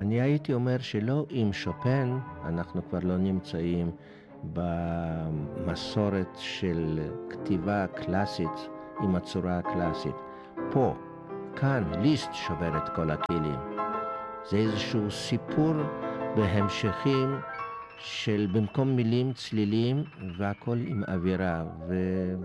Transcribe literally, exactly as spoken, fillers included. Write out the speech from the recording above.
אני הייתי אומר שלא עם שופן, אנחנו כבר לא נמצאים במסורת של כתיבה קלאסית עם הצורה הקלאסית. פה, כאן, ליסט שובר את כל הכלים. זה איזשהו סיפור בהמשכים של במקום מילים צלילים והכל עם אווירה. ו...